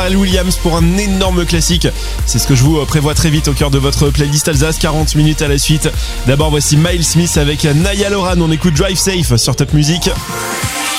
Pharrell Williams pour un énorme classique. C'est ce que je vous prévois très vite au cœur de votre playlist Alsace, 40 minutes à la suite. D'abord voici Miles Smith avec Naya Loran, on écoute Drive Safe sur Top Music.